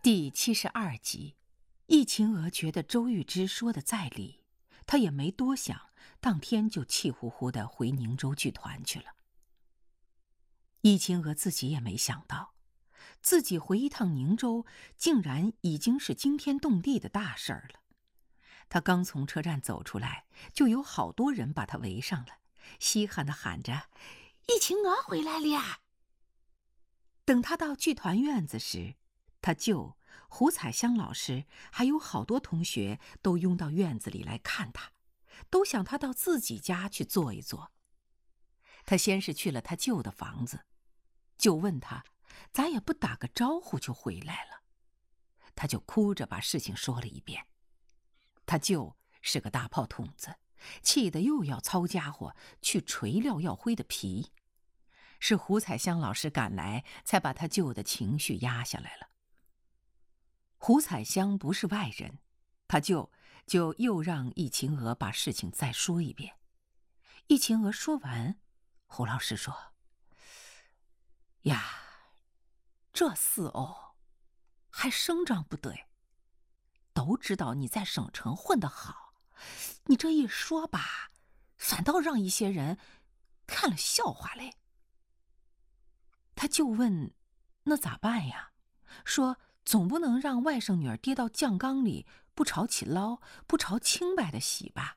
第72集，易秦娥觉得周玉芝说的在理，她也没多想，当天就气呼呼地回宁州剧团去了。易秦娥自己也没想到，自己回一趟宁州，竟然已经是惊天动地的大事儿了。她刚从车站走出来，就有好多人把她围上了，稀罕地喊着：“易秦娥回来了！”等她到剧团院子时，她舅胡彩香老师还有好多同学都拥到院子里来看她，都想她到自己家去坐一坐。她先是去了她舅的房子，舅问她咋也不打个招呼就回来了，她就哭着把事情说了一遍。她舅是个大炮筒子，气得又要操家伙去锤廖耀辉的皮，是胡彩香老师赶来才把她舅的情绪压下来了。胡彩香不是外人，她舅就又让易秦娥把事情再说一遍。易秦娥说完，胡老师说：“呀，这厮哦，还声张不对，都知道你在省城混得好，你这一说吧，反倒让一些人看了笑话嘞。”他就问：“那咋办呀？”说：“总不能让外甥女儿跌到酱缸里，不炒起捞，不炒清白的洗吧？”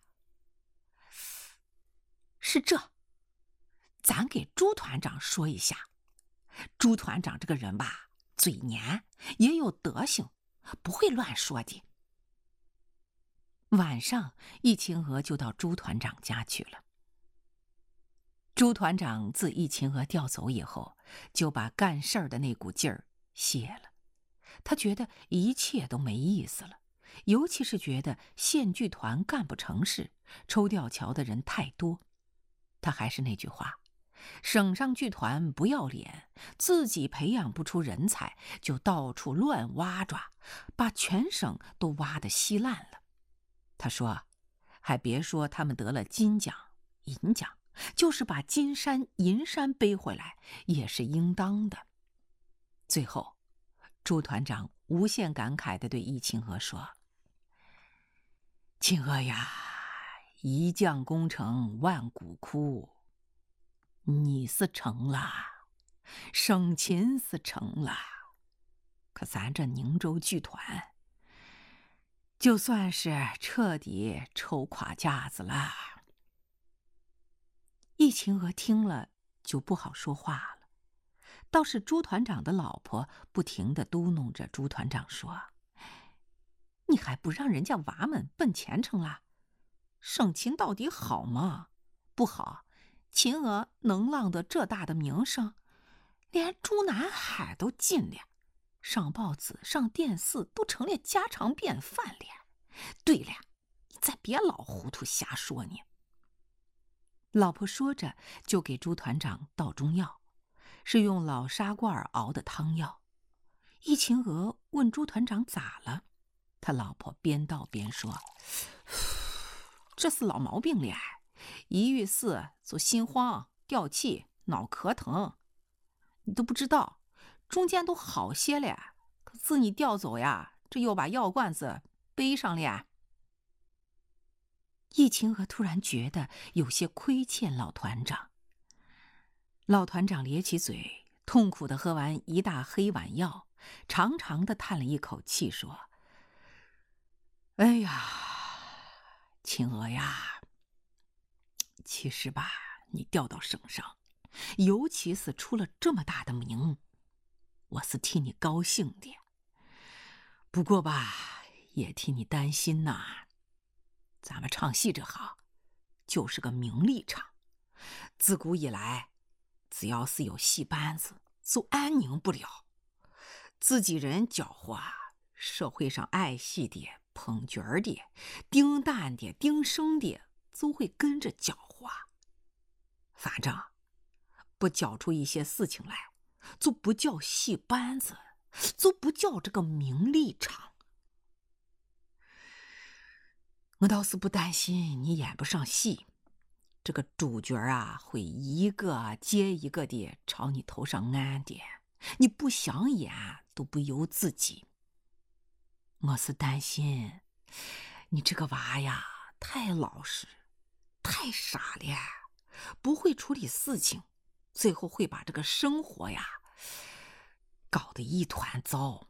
是这，咱给朱团长说一下。朱团长这个人吧，嘴黏，也有德行，不会乱说的。晚上，易秦娥就到朱团长家去了。朱团长自易秦娥调走以后，就把干事儿的那股劲儿泄了。他觉得一切都没意思了，尤其是觉得县剧团干不成事，抽吊桥的人太多。他还是那句话，省上剧团不要脸，自己培养不出人才，就到处乱挖抓，把全省都挖得稀烂了。他说，还别说他们得了金奖、银奖，就是把金山、银山背回来，也是应当的。最后，朱团长无限感慨地对易秦娥说：“秦娥呀，一将功成万骨枯，你是成了，省琴是成了，可咱这宁州剧团，就算是彻底抽垮架子了。”易秦娥听了就不好说话了，倒是朱团长的老婆不停地嘟哝着朱团长说：“你还不让人家娃们奔前程啦？省琴到底好吗？不好，秦娥能浪得这大的名声，连朱南海都进了，上报纸上电视都成了家常便饭了。对了，你再别老糊涂瞎说呢。”老婆说着就给朱团长倒中药，是用老砂罐熬的汤药。易秦娥问朱团长咋了，他老婆边倒边说：“这是老毛病了，一遇事就心慌、掉气、脑壳疼。你都不知道，中间都好些了，可自你调走呀，这又把药罐子背上了。”易秦娥突然觉得有些亏欠老团长。老团长咧起嘴，痛苦地喝完一大黑碗药，长长地叹了一口气说：“哎呀，秦娥呀，其实吧，你调到省上，尤其是出了这么大的名，我是替你高兴的。不过吧，也替你担心呐。咱们唱戏这行，就是个名利场。自古以来，只要是有戏班子，就安宁不了。自己人搅和啊，社会上爱戏的、捧角的、盯蛋的、盯生的，都会跟着搅和。反正不搅出一些事情来，就不叫戏班子，就不叫这个名利场。我倒是不担心你演不上戏，这个主角啊，会一个接一个的朝你头上安的，你不想演都不由自己。 我是担心你这个娃呀，太老实，太傻了，不会处理事情，最后会把这个生活呀搞得一团糟。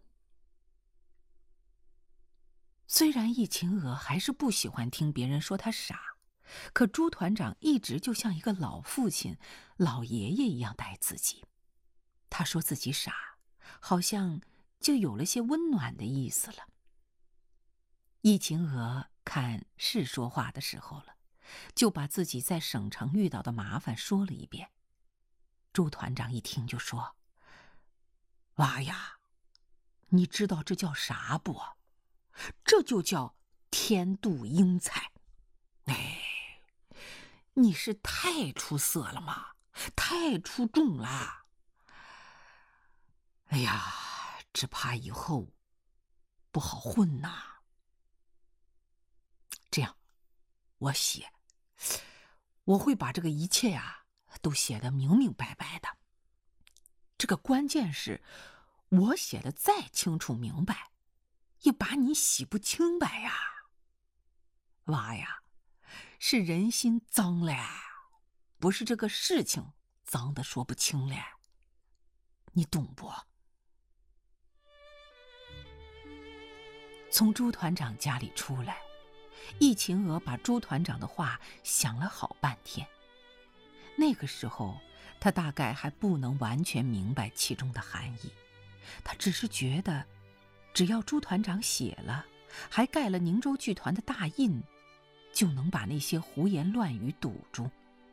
虽然易秦娥还是不喜欢听别人说他傻，可朱团长一直就像一个老父亲、老爷爷一样待自己。他说自己傻，好像就有了些温暖的意思了。易秦娥看是说话的时候了，就把自己在省城遇到的麻烦说了一遍。朱团长一听就说：“娃呀，你知道这叫啥不？这就叫天妒英才。哎，你是太出色了嘛，太出众了。哎呀，只怕以后不好混呐。这样，我会把这个一切呀都写得明明白白的。这个关键是，我写的再清楚明白，也把你洗不清白呀。娃呀，是人心脏了，不是这个事情脏的说不清了，你懂不？”从朱团长家里出来，易秦娥把朱团长的话想了好半天。那个时候，他大概还不能完全明白其中的含义，他只是觉得，只要朱团长写了，还盖了宁州剧团的大印，就能把那些胡言乱语堵住。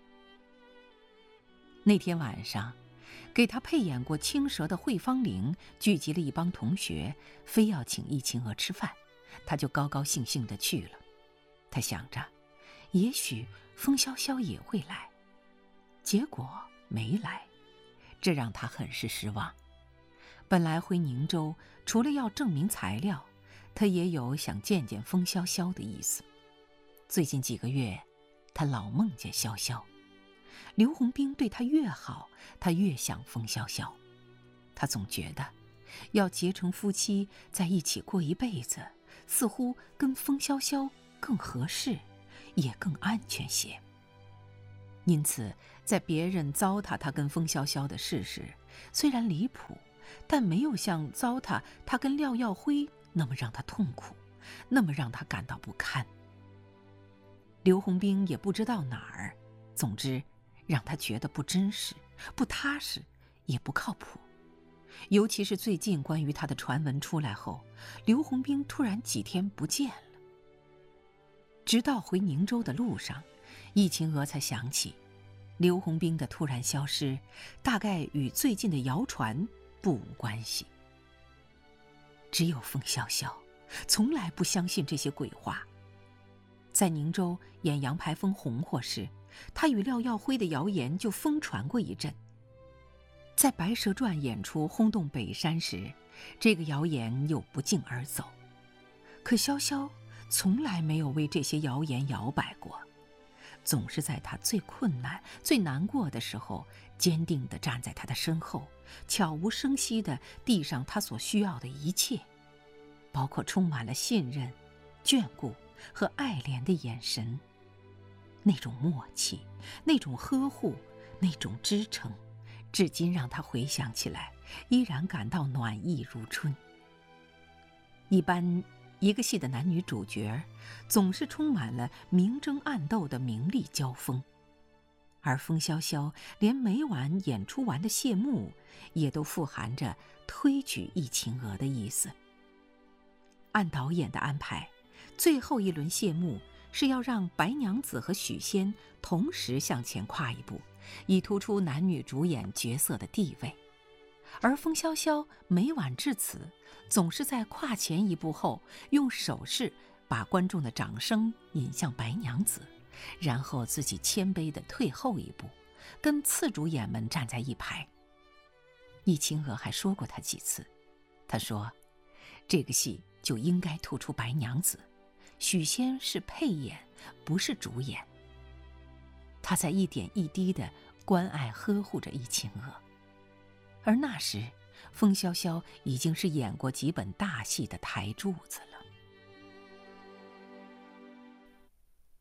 那天晚上，给他配演过青蛇的惠芳玲聚集了一帮同学，非要请易秦娥吃饭，他就高高兴兴地去了。他想着，也许风萧萧也会来，结果没来，这让他很是失望。本来回宁州，除了要证明材料，他也有想见见风萧萧的意思。最近几个月，他老梦见萧萧。刘洪兵对他越好，他越想风萧萧。他总觉得，要结成夫妻在一起过一辈子，似乎跟风萧萧更合适，也更安全些。因此，在别人糟蹋他跟风萧萧的事时，虽然离谱，但没有像糟蹋他跟廖耀辉那么让他痛苦，那么让他感到不堪。刘洪兵也不知道哪儿，总之让他觉得不真实、不踏实，也不靠谱。尤其是最近关于他的传闻出来后，刘洪兵突然几天不见了。直到回宁州的路上，易秦娥才想起，刘洪兵的突然消失，大概与最近的谣传不无关系。只有风萧萧，从来不相信这些鬼话。在宁州演杨排风红火时，他与廖耀辉的谣言就疯传过一阵。在《白蛇传》演出轰动北山时，这个谣言又不胫而走。可萧萧从来没有为这些谣言摇摆过，总是在他最困难、最难过的时候，坚定地站在他的身后，悄无声息地递上他所需要的一切，包括充满了信任、眷顾和爱怜的眼神。那种默契，那种呵护，那种支撑，至今让他回想起来，依然感到暖意如春。一般一个戏的男女主角总是充满了明争暗斗的明丽交锋，而风萧萧连每晚演出完的谢幕也都富含着推举易秦娥的意思。按导演的安排，最后一轮谢幕是要让白娘子和许仙同时向前跨一步，以突出男女主演角色的地位。而风萧萧每晚至此，总是在跨前一步后，用手势把观众的掌声引向白娘子，然后自己谦卑地退后一步，跟次主演们站在一排。易秦娥还说过他几次，他说这个戏就应该突出白娘子，许仙是配演，不是主演。他在一点一滴地关爱呵护着易秦娥。而那时，风萧萧已经是演过几本大戏的台柱子了。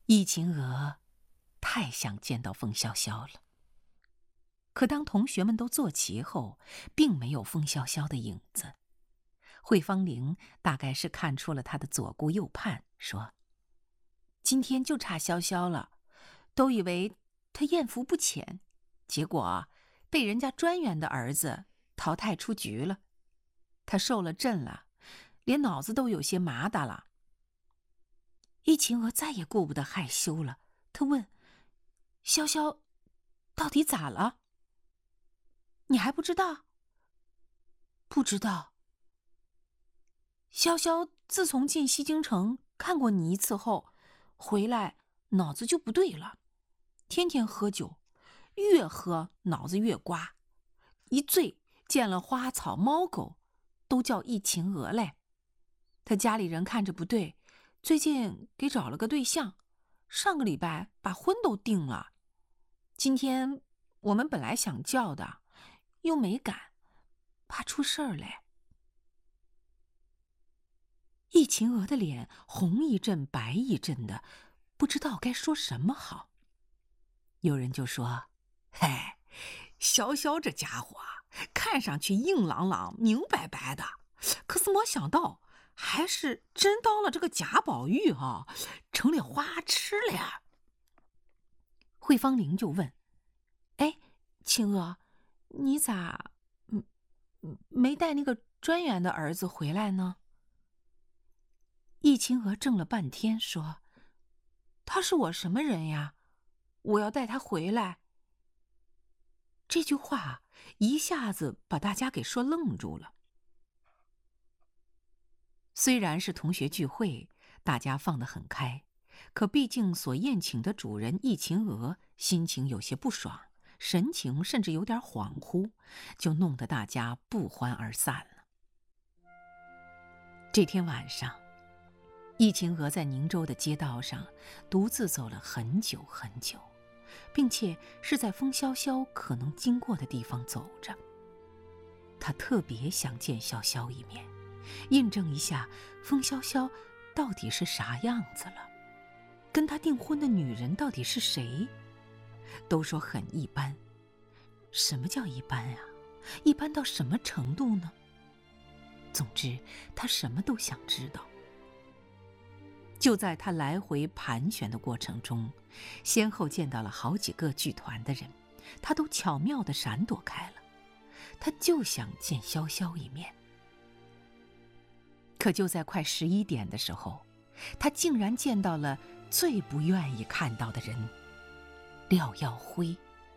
易秦娥太想见到风萧萧了，可当同学们都坐齐后，并没有风萧萧的影子。惠芳玲大概是看出了他的左顾右盼，说：“今天就差萧萧了，都以为他艳福不浅，结果被人家专员的儿子淘汰出局了。他受了震了，连脑子都有些麻达了。”易秦娥再也顾不得害羞了，她问：“萧萧到底咋了？你还不知道？”“不知道。”“萧萧自从进西京城看过你一次后，回来脑子就不对了，天天喝酒，越喝脑子越刮，一醉见了花草猫狗都叫易秦娥嘞。他家里人看着不对，最近给找了个对象，上个礼拜把婚都定了。今天我们本来想叫的，又没敢，怕出事儿嘞。”易秦娥的脸红一阵白一阵的，不知道该说什么好。有人就说：“嘿，萧萧这家伙看上去硬朗朗明白白的，可是没想到还是真当了这个贾宝玉啊，成了花痴了。”惠芳玲就问：“哎，秦娥，你咋没带那个专员的儿子回来呢？”易秦娥怔了半天，说：“他是我什么人呀？我要带他回来。”这句话一下子把大家给说愣住了。虽然是同学聚会，大家放得很开，可毕竟所宴请的主人易秦娥心情有些不爽，神情甚至有点恍惚，就弄得大家不欢而散了。这天晚上，易秦娥在宁州的街道上独自走了很久很久，并且是在风萧萧可能经过的地方走着。她特别想见萧萧一面，印证一下风萧萧到底是啥样子了，跟她订婚的女人到底是谁。都说很一般，什么叫一般啊？一般到什么程度呢？总之，她什么都想知道。就在他来回盘旋的过程中，先后见到了好几个剧团的人，他都巧妙地闪躲开了。他就想见萧萧一面。可就在快11点的时候，他竟然见到了最不愿意看到的人——廖耀辉。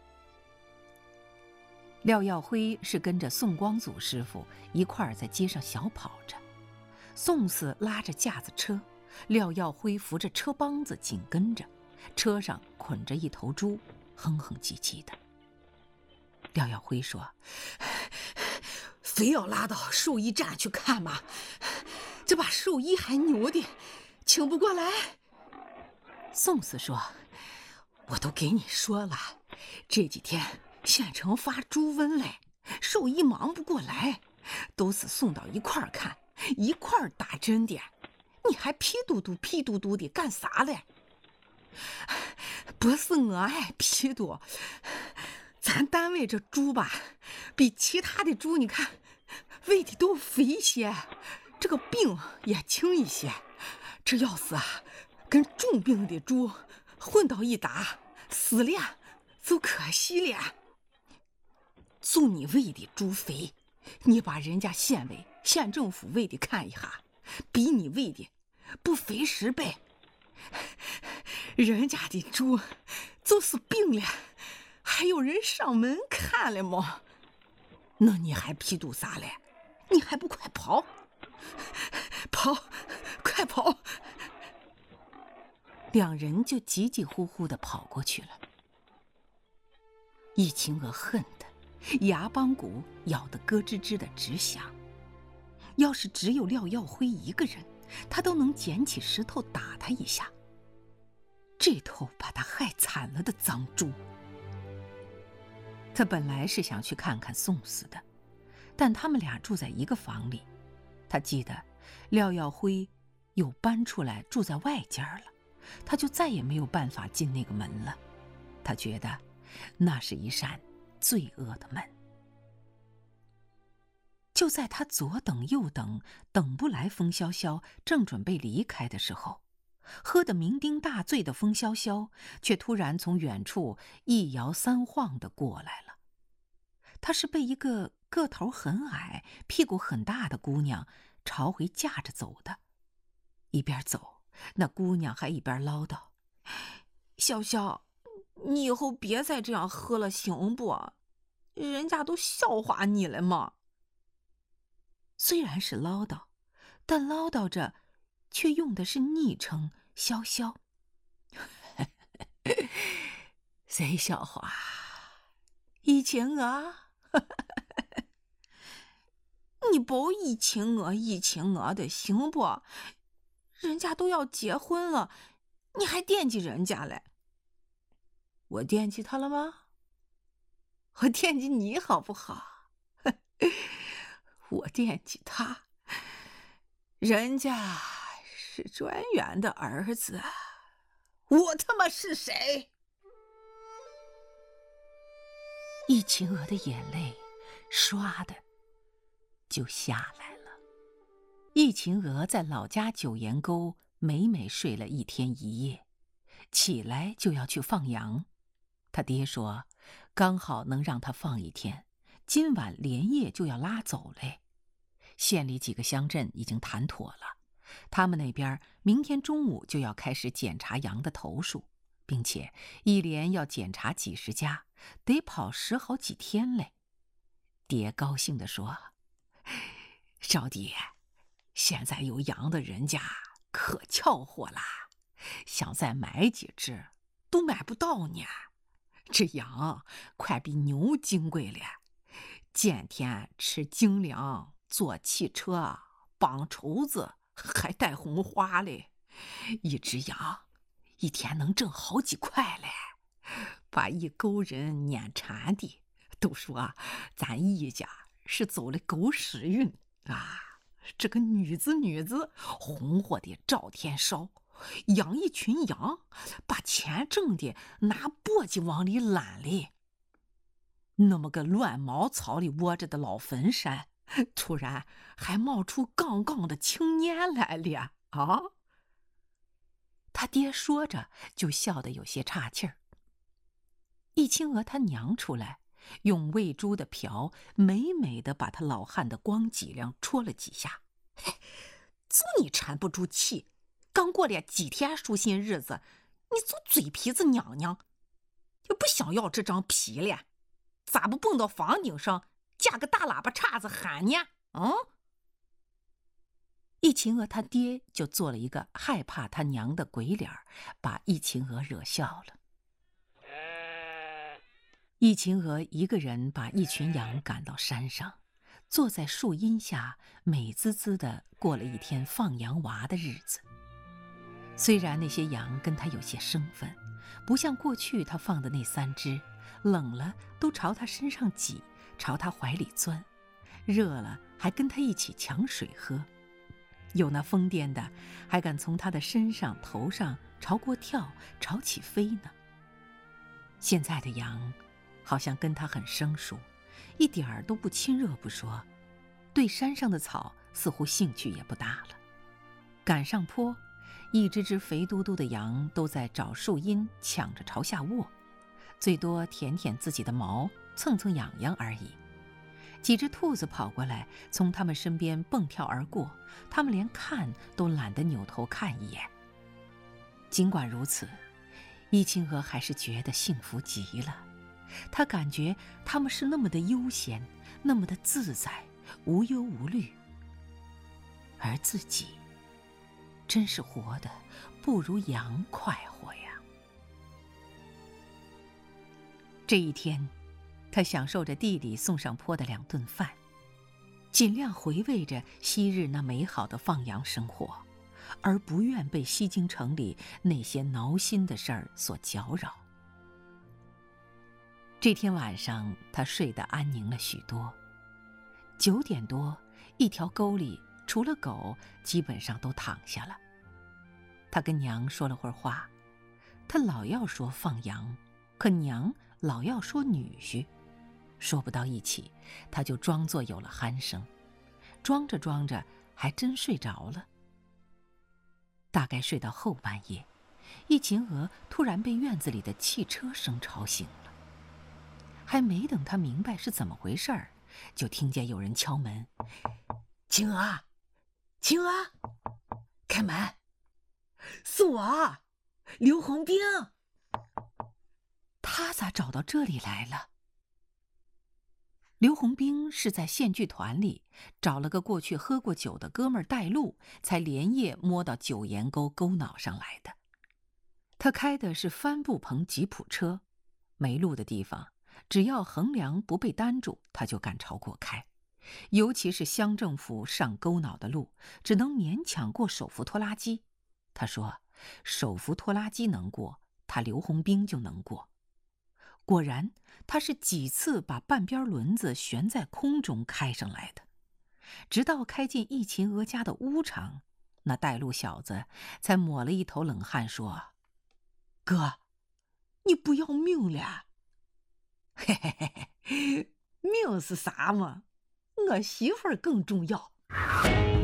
廖耀辉是跟着宋光祖师傅一块儿在街上小跑着，宋四拉着架子车，廖耀辉扶着车帮子紧跟着，车上捆着一头猪，哼哼唧唧的。廖耀辉说：“非要拉到兽医站去看吗？这把兽医还牛的，请不过来。”宋四说：“我都给你说了，这几天县城发猪瘟嘞，兽医忙不过来，都是送到一块儿看，一块儿打针的。你还屁嘟嘟屁嘟嘟的干啥嘞？”“不是我爱屁嘟，咱单位这猪吧，比其他的猪你看喂的都肥一些，这个病也轻一些。这要是跟重病的猪混到一打，死了就可惜了。就你喂的猪肥，你把人家县委、县政府喂的看一下，比你喂的不肥10倍。人家的猪就是病了，还有人上门看了吗？那你还批度啥嘞？你还不快跑！跑，快跑！”两人就急急呼呼地跑过去了。易秦娥恨得牙帮骨咬得咯吱吱的直响。要是只有廖耀辉一个人，他都能捡起石头打他一下。这头把他害惨了的脏猪！他本来是想去看看宋四的，但他们俩住在一个房里。他记得廖耀辉又搬出来住在外间了， 他就再也没有办法进那个门了。他觉得那是一扇罪恶的门。就在他左等右等，等不来风萧萧，正准备离开的时候，喝得酩酊大醉的风萧萧却突然从远处一摇三晃地过来了。他是被一个个头很矮、屁股很大的姑娘朝回架着走的。一边走，那姑娘还一边唠叨：“萧萧，你以后别再这样喝了，行不？人家都笑话你了嘛。”虽然是唠叨，但唠叨着却用的是昵称萧萧。谁笑话？以前你别以前的行不？人家都要结婚了，你还惦记人家嘞？我惦记他了吗？我惦记你好不好？我惦记他，人家是专员的儿子，我他妈是谁？易秦娥的眼泪唰的就下来了。易秦娥在老家九岩沟美美睡了1天1夜，起来就要去放羊。他爹说刚好能让他放1天，今晚连夜就要拉走嘞。县里几个乡镇已经谈妥了，他们那边明天中午就要开始检查羊的头数，并且一连要检查几十家，得跑10好几天嘞。爹高兴地说：“少爹，现在有羊的人家可俏货啦，想再买几只都买不到呢。这羊快比牛金贵了，见天吃精粮，坐汽车，绑绸子，还带红花嘞。一只羊1天能挣好几块嘞，把一沟人撵馋的，都说咱易家是走了狗屎运啊！这个女子红火的照天烧，养一群羊，把钱挣的拿簸箕往里揽嘞。那么个乱茅草里窝着的老坟山，突然还冒出杠杠的青年来了啊！”他爹说着就笑得有些岔气儿。易清娥他娘出来，用喂猪的瓢美美的把他老汉的光脊梁戳了几下。就你沉不住气，刚过了几天舒心日子，你就嘴皮子娘娘，就不想要这张皮了，咋不蹦到房顶上架个大喇叭叉子喊呢？易秦娥他爹就做了一个害怕他娘的鬼脸，把易秦娥惹笑了。易秦娥一个人把一群羊赶到山上，坐在树荫下，美滋滋地过了1天放羊娃的日子。虽然那些羊跟他有些生分，不像过去他放的那3只，冷了都朝他身上挤，朝他怀里钻，热了还跟他一起抢水喝，有那疯癫的还敢从他的身上头上朝过跳，朝起飞呢。现在的羊好像跟他很生疏，一点儿都不亲热不说，对山上的草似乎兴趣也不大了。赶上坡，一只只肥嘟嘟的羊都在找树荫，抢着朝下卧，最多舔舔自己的毛，蹭蹭痒痒而已。几只兔子跑过来，从他们身边蹦跳而过，他们连看都懒得扭头看一眼。尽管如此，易清娥还是觉得幸福极了。她感觉他们是那么的悠闲，那么的自在，无忧无虑，而自己真是活得不如羊快活呀。这一天，他享受着地里送上坡的2顿饭，尽量回味着昔日那美好的放羊生活，而不愿被西京城里那些挠心的事儿所搅扰。这天晚上，他睡得安宁了许多。9点多，一条沟里除了狗，基本上都躺下了。 他跟娘说了会儿话，他老要说放羊，可娘老要说女婿，说不到一起，他就装作有了鼾声，装着装着还真睡着了。大概睡到后半夜，一秦娥突然被院子里的汽车声吵醒了。还没等他明白是怎么回事儿，就听见有人敲门：“ 晴娥，晴娥，开门，是我，刘洪兵。” 他咋找到这里来了？刘洪兵是在县剧团里找了个过去喝过酒的哥们儿带路，才连夜摸到九岩沟沟脑上来的。他开的是帆布棚吉普车，没路的地方，只要横梁不被担住，他就敢朝过开。尤其是乡政府上沟脑的路，只能勉强过手扶拖拉机。他说，手扶拖拉机能过，他刘洪兵就能过。果然，他是几次把半边轮子悬在空中开上来的，直到开进一秦娥家的屋场，那带路小子才抹了一头冷汗说：“ 哥，你不要命了？”“嘿嘿嘿嘿，命是啥嘛？我媳妇儿更重要。”